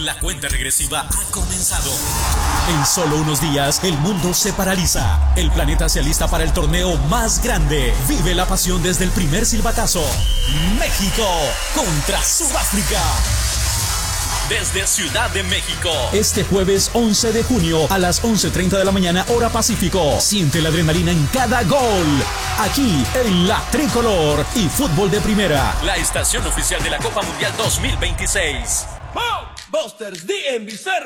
La cuenta regresiva ha comenzado. En solo unos días, el mundo se paraliza. El planeta se alista para el torneo más grande. Vive la pasión desde el primer silbatazo. México contra Sudáfrica. Desde Ciudad de México. Este jueves 11 de junio a las 11:30 de la mañana, hora Pacífico. Siente la adrenalina en cada gol. Aquí en La Tricolor y Fútbol de Primera. La estación oficial de la Copa Mundial 2026. Busters DMV